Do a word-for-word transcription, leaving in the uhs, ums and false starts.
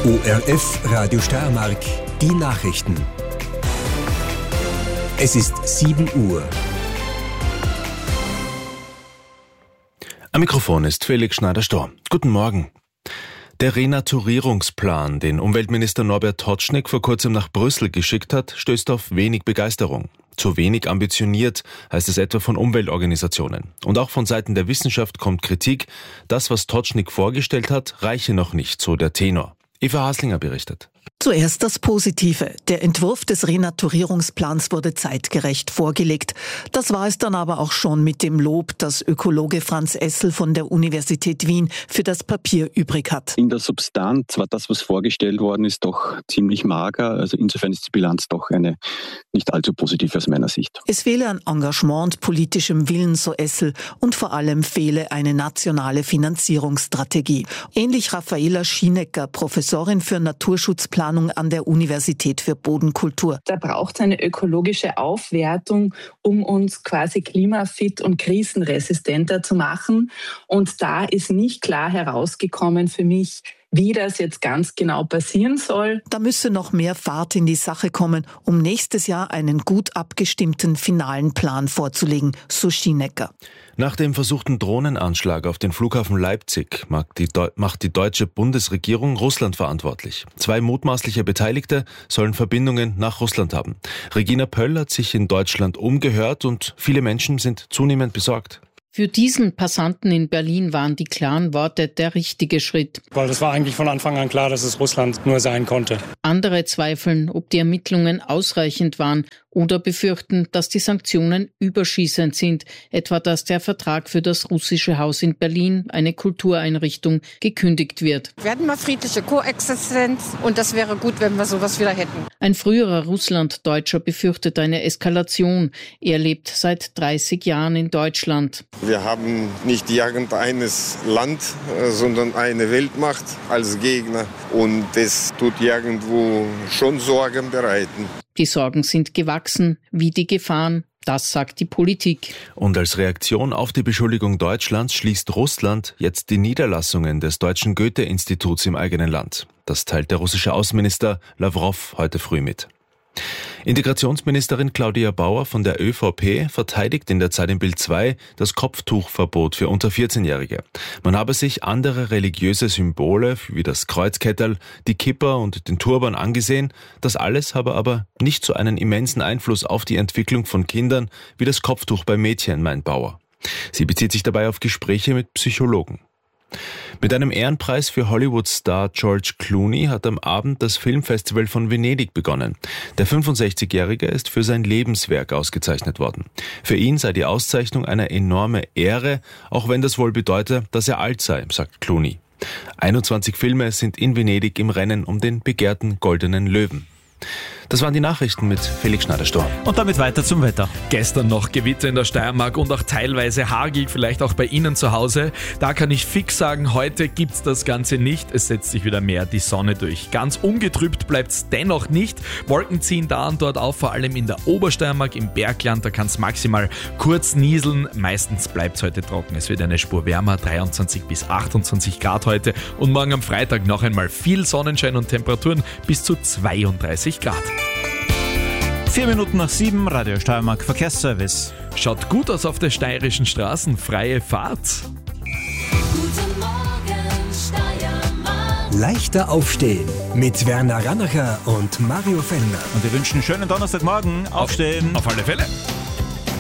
O R F Radio Steiermark, die Nachrichten. Es ist sieben Uhr. Am Mikrofon ist Felix Schneider-Storr. Guten Morgen. Der Renaturierungsplan, den Umweltminister Norbert Totschnig vor kurzem nach Brüssel geschickt hat, stößt auf wenig Begeisterung. Zu wenig ambitioniert, heißt es etwa von Umweltorganisationen. Und auch von Seiten der Wissenschaft kommt Kritik. Das, was Totschnig vorgestellt hat, reiche noch nicht, so der Tenor. Eva Haslinger berichtet. Zuerst das Positive. Der Entwurf des Renaturierungsplans wurde zeitgerecht vorgelegt. Das war es dann aber auch schon mit dem Lob, das Ökologe Franz Essel von der Universität Wien für das Papier übrig hat. In der Substanz war das, was vorgestellt worden ist, doch ziemlich mager. Also insofern ist die Bilanz doch eine nicht allzu positive aus meiner Sicht. Es fehle an Engagement und politischem Willen, so Essel, und vor allem fehle eine nationale Finanzierungsstrategie. Ähnlich Raffaela Schienecker, Professorin für Naturschutzplanung an der Universität für Bodenkultur. Da braucht es eine ökologische Aufwertung, um uns quasi klimafit und krisenresistenter zu machen. Und da ist nicht klar herausgekommen für mich, wie das jetzt ganz genau passieren soll. Da müsse noch mehr Fahrt in die Sache kommen, um nächstes Jahr einen gut abgestimmten finalen Plan vorzulegen, so Schienecker. Nach dem versuchten Drohnenanschlag auf den Flughafen Leipzig macht die, Deu- macht die deutsche Bundesregierung Russland verantwortlich. Zwei mutmaßliche Beteiligte sollen Verbindungen nach Russland haben. Regina Pöll hat sich in Deutschland umgehört und viele Menschen sind zunehmend besorgt. Für diesen Passanten in Berlin waren die klaren Worte der richtige Schritt. Weil das war eigentlich von Anfang an klar, dass es Russland nur sein konnte. Andere zweifeln, ob die Ermittlungen ausreichend waren oder befürchten, dass die Sanktionen überschießend sind, etwa dass der Vertrag für das russische Haus in Berlin, eine Kultureinrichtung, gekündigt wird. Wir hatten mal friedliche Koexistenz und das wäre gut, wenn wir sowas wieder hätten. Ein früherer Russlanddeutscher befürchtet eine Eskalation. Er lebt seit dreißig Jahren in Deutschland. Wir haben nicht irgendeines Land, sondern eine Weltmacht als Gegner und das tut irgendwo schon Sorgen bereiten. Die Sorgen sind gewachsen, wie die Gefahren. Das sagt die Politik. Und als Reaktion auf die Beschuldigung Deutschlands schließt Russland jetzt die Niederlassungen des Deutschen Goethe-Instituts im eigenen Land. Das teilt der russische Außenminister Lawrow heute früh mit. Integrationsministerin Claudia Bauer von der ÖVP verteidigt in der Zeit im Bild zwei das Kopftuchverbot für unter vierzehnjährige. Man habe sich andere religiöse Symbole wie das Kreuzketterl, die Kippa und den Turban angesehen. Das alles habe aber nicht so einen immensen Einfluss auf die Entwicklung von Kindern wie das Kopftuch bei Mädchen, meint Bauer. Sie bezieht sich dabei auf Gespräche mit Psychologen. Mit einem Ehrenpreis für Hollywood-Star George Clooney hat am Abend das Filmfestival von Venedig begonnen. Der fünfundsechzigjährige ist für sein Lebenswerk ausgezeichnet worden. Für ihn sei die Auszeichnung eine enorme Ehre, auch wenn das wohl bedeute, dass er alt sei, sagt Clooney. einundzwanzig Filme sind in Venedig im Rennen um den begehrten Goldenen Löwen. Das waren die Nachrichten mit Felix Schneider-Storr. Und damit weiter zum Wetter. Gestern noch Gewitter in der Steiermark und auch teilweise Hagel, vielleicht auch bei Ihnen zu Hause. Da kann ich fix sagen, heute gibt's das Ganze nicht. Es setzt sich wieder mehr die Sonne durch. Ganz ungetrübt bleibt's dennoch nicht. Wolken ziehen da und dort auf, vor allem in der Obersteiermark, im Bergland. Da kann's maximal kurz nieseln. Meistens bleibt's heute trocken. Es wird eine Spur wärmer, dreiundzwanzig bis achtundzwanzig Grad heute. Und morgen am Freitag noch einmal viel Sonnenschein und Temperaturen bis zu zweiunddreißig Grad. Vier Minuten nach sieben, Radio Steiermark Verkehrsservice. Schaut gut aus auf der steirischen Straßen, freie Fahrt. Guten Morgen, Steiermark. Leichter aufstehen mit Werner Rannacher und Mario Fellner. Und wir wünschen einen schönen Donnerstagmorgen. Aufstehen. Auf, auf alle Fälle.